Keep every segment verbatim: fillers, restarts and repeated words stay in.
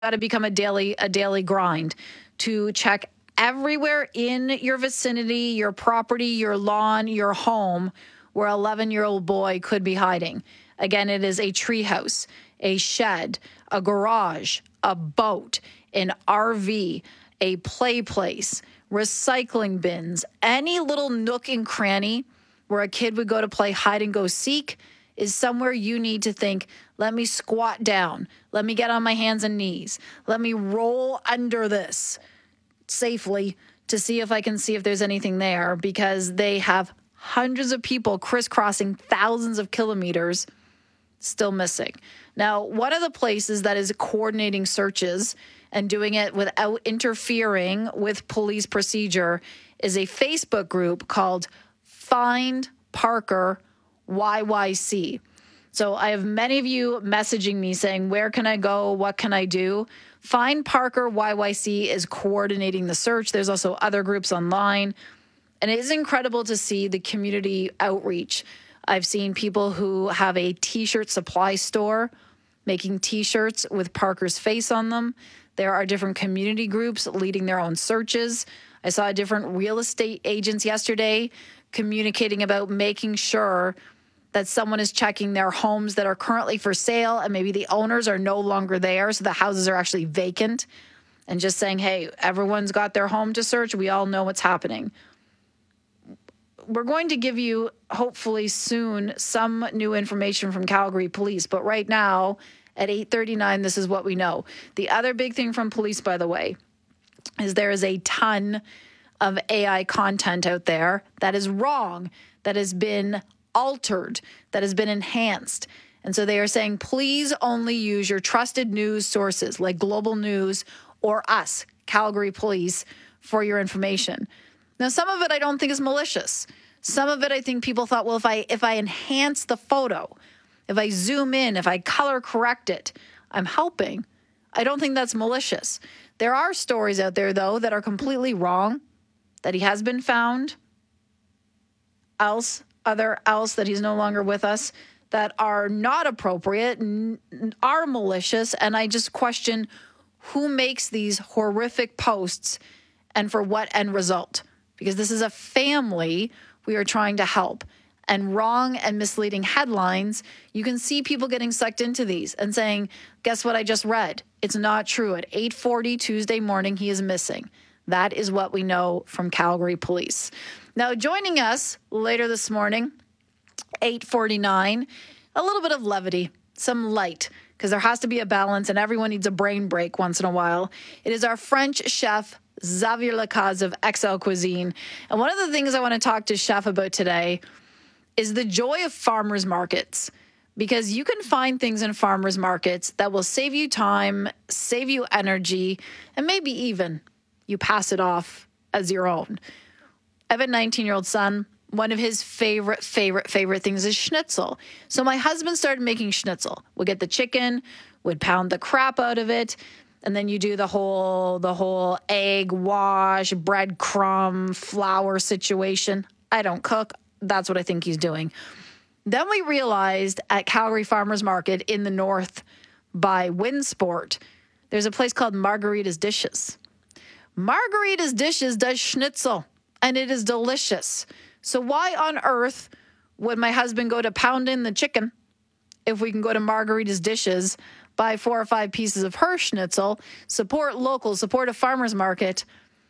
got to become a daily a daily grind to check everywhere in your vicinity, your property, your lawn, your home, where an eleven-year-old boy could be hiding. Again, it is a treehouse, a shed, a garage, a boat, an R V, a play place, recycling bins, any little nook and cranny where a kid would go to play hide and go seek is somewhere you need to think, let me squat down. Let me get on my hands and knees. Let me roll under this safely to see if I can see if there's anything there, because they have hundreds of people crisscrossing thousands of kilometers still missing. Now, one of the places that is coordinating searches and doing it without interfering with police procedure is a Facebook group called Find Parker Y Y C. So I have many of you messaging me saying, where can I go? What can I do? Find Parker Y Y C is coordinating the search. There's also other groups online. And it is incredible to see the community outreach. I've seen people who have a T-shirt supply store making T-shirts with Parker's face on them. There are different community groups leading their own searches. I saw different real estate agents yesterday communicating about making sure that someone is checking their homes that are currently for sale and maybe the owners are no longer there, so the houses are actually vacant, and just saying, hey, everyone's got their home to search. We all know what's happening. We're going to give you, hopefully soon, some new information from Calgary Police, but right now at eight thirty-nine, this is what we know. The other big thing from police, by the way, is there is a ton of A I content out there that is wrong, that has been altered, that has been enhanced. And so they are saying, please only use your trusted news sources like Global News or us, Calgary Police, for your information. Now, some of it I don't think is malicious. Some of it I think people thought, well, if I if I enhance the photo, if I zoom in, if I color correct it, I'm helping. I don't think that's malicious. There are stories out there, though, that are completely wrong, that he has been found, else, other else that he's no longer with us, that are not appropriate, n- are malicious, and I just question who makes these horrific posts and for what end result. Because this is a family we are trying to help. And wrong and misleading headlines, you can see people getting sucked into these and saying, guess what I just read? It's not true. At eight forty Tuesday morning, he is missing. That is what we know from Calgary Police. Now, joining us later this morning, eight forty-nine, a little bit of levity, some light, because there has to be a balance and everyone needs a brain break once in a while. It is our French chef, Xavier Lacaze of X L Cuisine. And one of the things I want to talk to Chef about today is the joy of farmers markets, because you can find things in farmers markets that will save you time, save you energy, and maybe even you pass it off as your own. I have a nineteen-year-old son. One of his favorite, favorite, favorite things is schnitzel. So my husband started making schnitzel. We'd get the chicken, would pound the crap out of it, and then you do the whole, the whole egg wash, breadcrumb, flour situation. I don't cook. That's what I think he's doing. Then we realized at Calgary Farmers Market in the north by Winsport, there's a place called Margarita's Dishes. Margarita's Dishes does schnitzel, and it is delicious. So why on earth would my husband go to pound in the chicken if we can go to Margarita's Dishes, buy four or five pieces of her schnitzel, support local, support a farmer's market,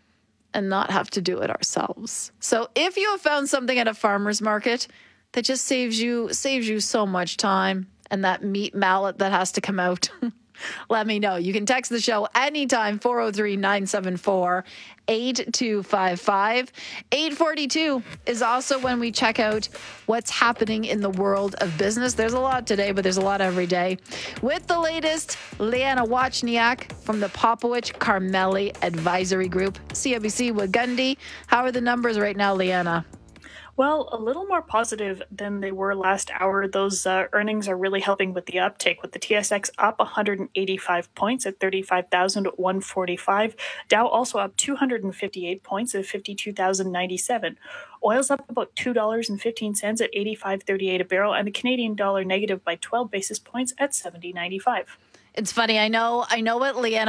and not have to do it ourselves? So if you have found something at a farmer's market that just saves you saves you so much time and that meat mallet that has to come out, let me know. You can text the show anytime, four oh three, nine seven four, eight two five five. eight forty-two is also when we check out what's happening in the world of business. There's a lot today, but there's a lot every day. With the latest, Liana Wachniak from the Popowich Carmeli Advisory Group. C I B C with Gundy. How are the numbers right now, Liana? Well, a little more positive than they were last hour. Those uh, earnings are really helping with the uptake, with the T S X up one hundred eighty-five points at thirty-five thousand one hundred forty-five. Dow also up two hundred fifty-eight points at fifty-two thousand ninety-seven. Oil's up about two dollars and fifteen cents at eighty-five thirty-eight a barrel, and the Canadian dollar negative by twelve basis points at seventy ninety-five. It's funny. I know. I know what Leanna